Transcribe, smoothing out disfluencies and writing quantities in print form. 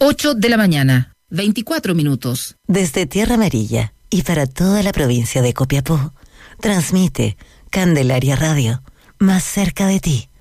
8 de la mañana, 24 minutos. Desde Tierra Amarilla y para toda la provincia de Copiapó, transmite Candelaria Radio, más cerca de ti.